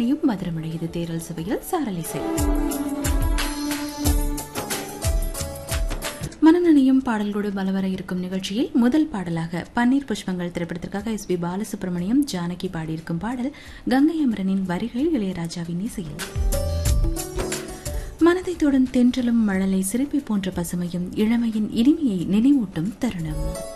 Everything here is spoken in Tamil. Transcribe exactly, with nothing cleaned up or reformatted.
மனநினையும் மதுரமடையது தேரல் சுவையில் சாரலிசை. மனநினையும் பாடல்களோடு பலவர இருக்கும் நிகழ்ச்சியில் முதல் பாடலாக பன்னீர் புஷ்பங்கள் திரைப்படத்திற்காக எஸ் பி பாலசுப்ரமணியம் ஜானகி பாடியிருக்கும் பாடல் கங்கை அமரனின் வரிகள் இளையராஜாவின் இசையில். மனதை தொடும் தென்றலும் மழலை சிரிப்பை போன்ற பசுமையும் இளமையின் இனிமையை நினைவூட்டும் தருணம்.